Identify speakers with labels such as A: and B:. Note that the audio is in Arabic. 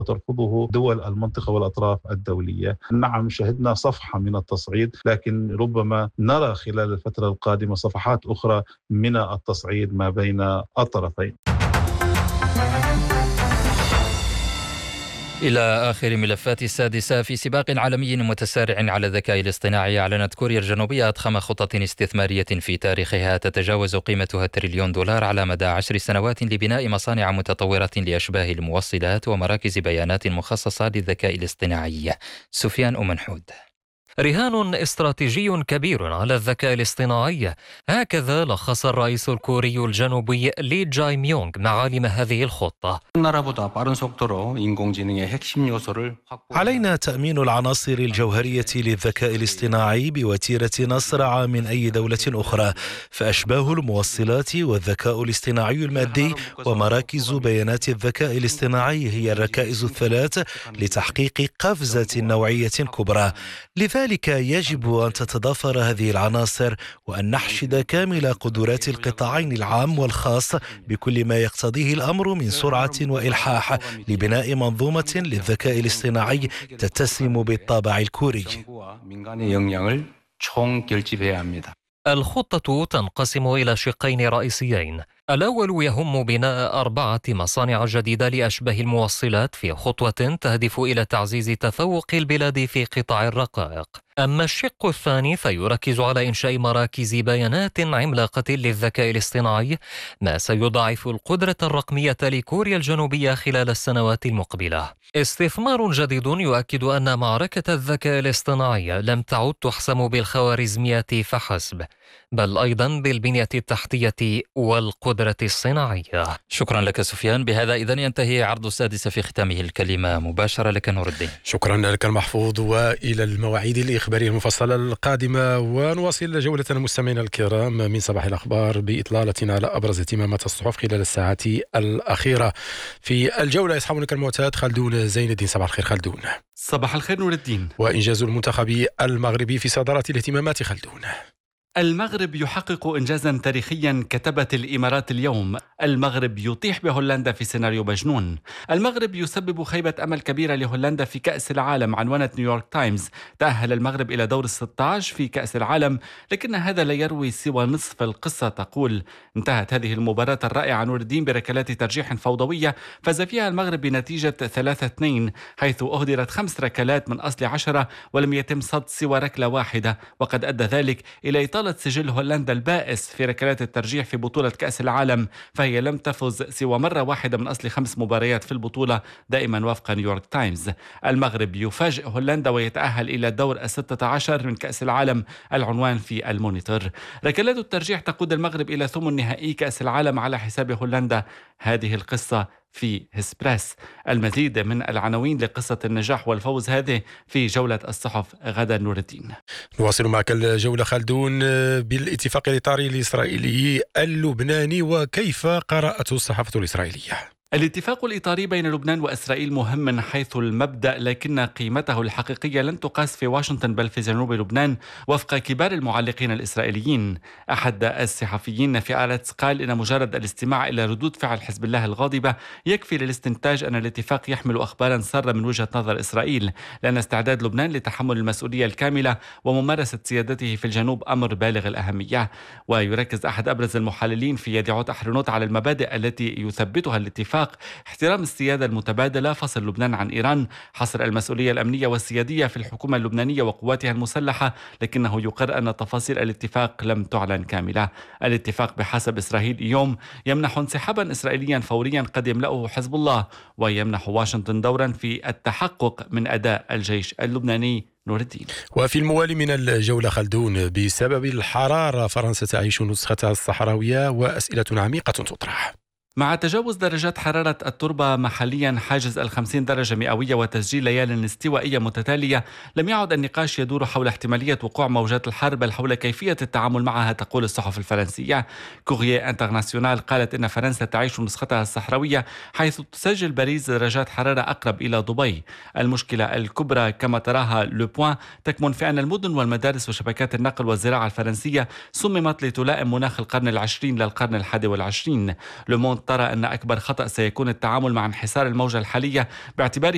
A: وترفضه دول المنطقة والأطراف الدولية. نعم، شهدنا صفحة من التصعيد، لكن ربما نرى خلال الفترة القادمة صفحات أخرى من التصعيد ما بين الطرفين.
B: إلى آخر ملفات السادسة. في سباق عالمي متسارع على الذكاء الاصطناعي، أعلنت كوريا الجنوبية أضخم خطة استثمارية في تاريخها تتجاوز قيمتها $1 تريليون على مدى 10 سنوات لبناء مصانع متطورة لأشباه الموصلات ومراكز بيانات مخصصة للذكاء الاصطناعي. سفيان أمنحود.
C: رهان استراتيجي كبير على الذكاء الاصطناعي، هكذا لخص الرئيس الكوري الجنوبي لي جاي ميونغ معالم هذه الخطة.
D: علينا تأمين العناصر الجوهرية للذكاء الاصطناعي بوتيرة أسرع من أي دولة أخرى، فأشباه الموصلات والذكاء الاصطناعي المادي ومراكز بيانات الذكاء الاصطناعي هي الركائز الثلاث لتحقيق قفزة نوعية كبرى. لذلك يجب أن تتضافر هذه العناصر وأن نحشد كامل قدرات القطاعين العام والخاص بكل ما يقتضيه الأمر من سرعة وإلحاح لبناء منظومة للذكاء الاصطناعي تتسم بالطابع الكوري.
C: الخطة تنقسم إلى شقين رئيسيين. الأول يهم بناء 4 مصانع جديدة لأشباه الموصلات في خطوة تهدف إلى تعزيز تفوق البلاد في قطاع الرقائق. أما الشق الثاني فيركز على إنشاء مراكز بيانات عملاقة للذكاء الاصطناعي، ما سيضاعف القدرة الرقمية لكوريا الجنوبية خلال السنوات المقبلة. استثمار جديد يؤكد أن معركة الذكاء الاصطناعي لم تعد تحسم بالخوارزميات فحسب، بل أيضا بالبنية التحتية والقدرة الصناعية.
B: شكرا لك سفيان. بهذا إذن ينتهي عرض السادسة في ختامه الكلمة مباشرة لك نور الدين.
E: شكرا لك المحفوظ، وإلى المواعيد الإخبارية المفصلة القادمة. ونواصل جولتنا مستمعينا الكرام من صباح الأخبار بإطلالتنا على أبرز اهتمامات الصحف خلال الساعات الأخيرة. في الجولة يصحبنا كالمعتاد خلدون زين الدين. صباح الخير خلدون.
F: صباح الخير نور الدين.
E: وإنجاز المنتخب المغربي في صدارة الاهتمامات خلدون.
F: المغرب يحقق إنجازا تاريخيا كتبت الإمارات اليوم. المغرب يطيح بهولندا في سيناريو مجنون. المغرب يسبب خيبة أمل كبيرة لهولندا في كأس العالم. عنونت نيويورك تايمز: تأهل المغرب إلى دور 16 في كأس العالم، لكن هذا لا يروي سوى نصف القصة. تقول: انتهت هذه المباراة الرائعة نور الدين بركلات ترجيح فوضوية فاز فيها المغرب بنتيجة 3-2، حيث أهدرت 5 ركلات من أصل 10 ولم يتم صد سوى ركلة واحدة، وقد أدى ذلك إلى إطالة سجل هولندا البائس في ركلات الترجيح في بطولة كأس العالم، فهي لم تفز سوى مرة واحدة من أصل 5 مباريات في البطولة، دائما وفق نيويورك تايمز. المغرب يفاجئ هولندا ويتأهل إلى الدور 16 من كأس العالم، العنوان في المونيتور. ركلات الترجيح تقود المغرب إلى ثمن نهائي كأس العالم على حساب هولندا. هذه القصة في هسبريس. المزيد من العناوين لقصة النجاح والفوز هذه في جولة الصحف غدا نور الدين.
E: نواصل معك الجولة خلدون بالاتفاق الإطاري الإسرائيلي اللبناني، وكيف قرأته الصحافة الإسرائيلية؟
F: الاتفاق الإطاري بين لبنان وإسرائيل مهم من حيث المبدأ، لكن قيمته الحقيقية لن تقاس في واشنطن بل في جنوب لبنان، وفق كبار المعلقين الإسرائيليين. أحد الصحفيين في آرتس قال إن مجرد الاستماع إلى ردود فعل حزب الله الغاضبة يكفي للاستنتاج أن الاتفاق يحمل أخبارا سارة من وجهة نظر إسرائيل، لأن استعداد لبنان لتحمل المسؤولية الكاملة وممارسة سيادته في الجنوب أمر بالغ الأهمية. ويركز أحد أبرز المحللين في يدعوت أحرنوت على المبادئ التي يثبتها الاتفاق: احترام السيادة المتبادلة، فصل لبنان عن إيران، حصر المسؤولية الأمنية والسيادية في الحكومة اللبنانية وقواتها المسلحة، لكنه يقر أن تفاصيل الاتفاق لم تعلن كاملة. الاتفاق بحسب إسرائيل يوم يمنح انسحابا إسرائيليا فوريا قد يملأه حزب الله، ويمنح واشنطن دورا في التحقق من أداء الجيش اللبناني. نور الدين.
E: وفي الموالي من الجولة خلدون: بسبب الحرارة فرنسا تعيش نسختها الصحراوية، وأسئلة عميقة تطرح.
F: مع تجاوز درجات حرارة التربة محليا حاجز 50 درجة مئوية وتسجيل ليال استوائية متتالية، لم يعد النقاش يدور حول احتمالية وقوع موجات الحر بل حول كيفية التعامل معها، تقول الصحف الفرنسية. كورييه انترناسيونال قالت إن فرنسا تعيش نسختها الصحراوية، حيث تسجل باريس درجات حرارة أقرب إلى دبي. المشكلة الكبرى كما تراها لو بوين تكمن في أن المدن والمدارس وشبكات النقل والزراعة الفرنسية صممت لتلائم مناخ القرن العشرين للقرن 21. لو موند ترى أن أكبر خطأ سيكون التعامل مع انحسار الموجة الحالية باعتباره